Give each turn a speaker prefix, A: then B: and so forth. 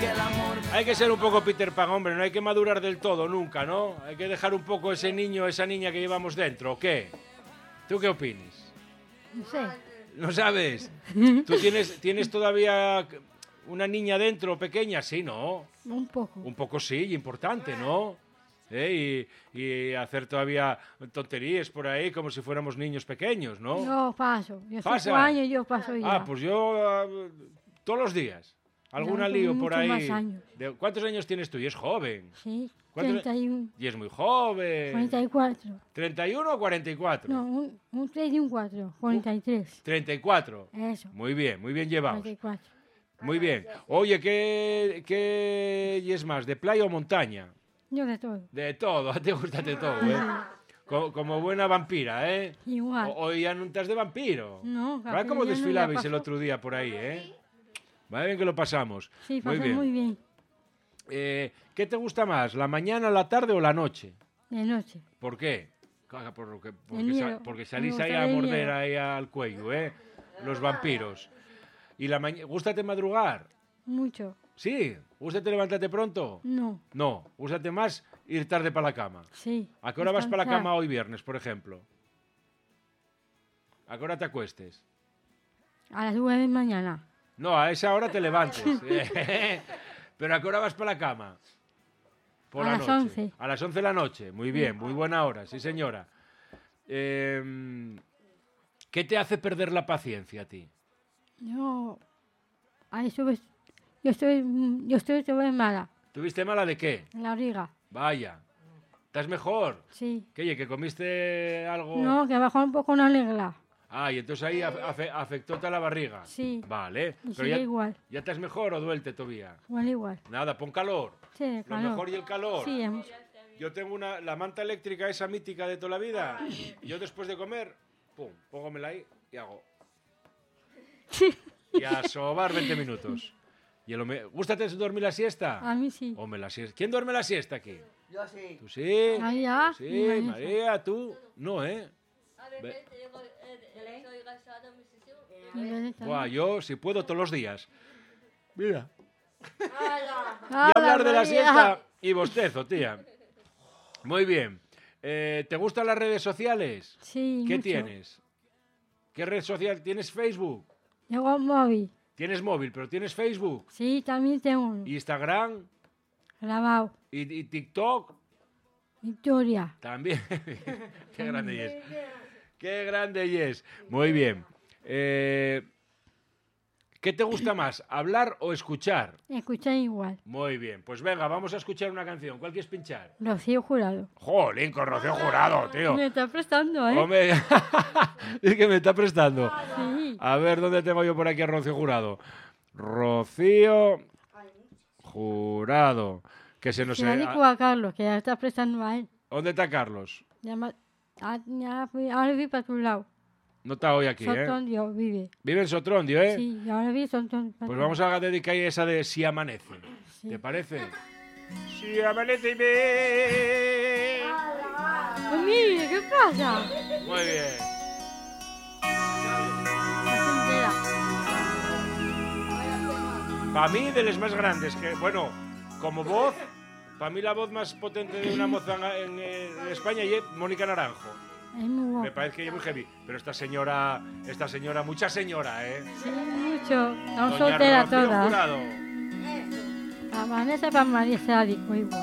A: Hay que ser un poco Peter Pan, hombre, no hay que madurar del todo nunca, ¿no? Hay que dejar un poco ese niño, esa niña que llevamos dentro, ¿o qué? ¿Tú qué opinas?
B: No sé.
A: ¿No sabes? ¿Tú tienes todavía una niña dentro pequeña? Sí, ¿no?
B: Un poco.
A: Un poco sí, importante, ¿no? Y hacer todavía tonterías por ahí como si fuéramos niños pequeños, ¿no?
B: Yo paso. Yo
A: ¿Pasa?
B: 5 años yo paso ya.
A: Ah, pues yo todos los días. ¿Alguna
B: Ya,
A: lío
B: con
A: por
B: mucho
A: ahí?
B: más años.
A: ¿Cuántos años tienes tú? Y es joven.
B: Sí,
A: ¿Cuántos-
B: 31,
A: Y es muy joven.
B: 44.
A: ¿31 o 44?
B: No, un 3 y un 4, 43.
A: 34.
B: Eso,
A: Muy bien llevados.
B: 44.
A: Muy bien. Oye, ¿qué y es más? ¿De playa o montaña?
B: Yo de todo.
A: De todo, a ti te gusta de todo, ¿eh? Como buena vampira, ¿eh?
B: Igual.
A: Hoy ya no estás de vampiro.
B: No,
A: ¿Vale cómo
B: ya no, ya
A: desfilabais
B: pasó.
A: el otro día por ahí, eh? Vale bien que lo pasamos.
B: Sí, pasó muy bien.
A: ¿Qué te gusta más, la mañana, la tarde o la noche?
B: De noche.
A: ¿Por qué?
B: miedo.
A: Porque salís
B: Me
A: ahí
B: gusta
A: a
B: de
A: morder
B: miedo.
A: ahí al cuello, ¿eh? Los vampiros. ¿Y la mañana? ¿Gústate madrugar?
B: Mucho.
A: ¿Sí? ¿Gústate levantarte pronto?
B: No.
A: No. ¿Gústate más ir tarde para la cama?
B: Sí.
A: ¿A qué hora vas para la
B: descansar.
A: cama hoy viernes, por ejemplo? ¿A qué hora te acuestes?
B: A las 9 de mañana.
A: No, a esa hora te levantes. ¿Pero a qué hora vas para la cama? Por
B: A
A: la
B: las
A: noche.
B: 11.
A: A las 11 de la noche. Muy bien, muy buena hora, sí señora. ¿Qué te hace perder la paciencia a ti?
B: Yo. Ahí estuve. Yo estuve mala.
A: ¿Tuviste mala de qué?
B: En la barriga.
A: Vaya. ¿Estás mejor?
B: Sí.
A: ¿Qué, oye, que comiste algo?
B: No, que bajó un poco una regla.
A: Ah, y entonces ahí afectó a la barriga.
B: Sí.
A: Vale.
B: Y
A: Pero
B: sigue igual.
A: ¿ya estás mejor o duelte todavía?
B: Igual.
A: Nada, pon calor.
B: Sí, de
A: Lo
B: calor.
A: mejor y el calor.
B: Sí, mucho.
A: Yo tengo la manta eléctrica esa mítica de toda la vida. Yo después de comer, pum, póngomela ahí y hago. Y a sobar 20 minutos. ¿Gústate dormir la siesta?
B: A mí sí.
A: Hombre, la siesta. ¿Quién duerme la siesta aquí?
C: Yo sí.
A: ¿Tú sí?
B: María.
A: Sí,
B: y Vanessa.
A: María, tú. No, ¿eh?
B: Y Vanessa.
A: Buah, yo si puedo todos los días. Mira. Y
B: ¡Hala,
A: hablar de la
B: María!
A: siesta y bostezo, tía. Muy bien. ¿Te gustan las redes sociales?
B: Sí,
A: ¿Qué
B: mucho.
A: tienes? ¿Qué red social? ¿Tienes Facebook?
B: Tengo un móvil.
A: ¿Tienes móvil, pero tienes Facebook?
B: Sí, también tengo uno.
A: ¿Instagram?
B: Grabado.
A: ¿Y TikTok?
B: Victoria.
A: También. Qué grande y es. Qué grande y es. Muy bien. ¿Qué te gusta más, hablar o escuchar?
B: Escuché igual.
A: Muy bien. Pues venga, vamos a escuchar una canción. ¿Cuál quieres pinchar?
B: Rocío Jurado.
A: Jolín, con Rocío Jurado, tío.
B: Me está prestando, ¿eh?
A: Hombre, es que me está prestando.
B: Sí.
A: A ver, ¿dónde tengo yo por aquí a Rocío Jurado? Rocío Jurado. Que se nos...
B: Se la digo a Carlos, que ya está prestando a él.
A: ¿Dónde está Carlos?
B: Ahora vive para tu lado.
A: No está hoy aquí, ¿eh?
B: Sotrondio vive.
A: Vive en Sotrondio, ¿eh?
B: Sí, y ahora vive Sotrondio.
A: Pues vamos a dedicar esa de Si amanece.
B: Sí.
A: ¿Te parece? Si amanece y ve.
B: Pues mire, ¿qué pasa?
A: Muy bien. Para mí, de los más grandes, que, bueno, como voz, para mí la voz más potente de una moza en España es Mónica Naranjo.
B: Es muy guapo.
A: Me parece que es muy heavy. Pero esta señora, mucha señora, ¿eh?
B: Sí, mucho. Son
A: Doña
B: solteras
A: Rocío
B: todas.
A: Jurado.
B: La Vanessa para María Sádico igual.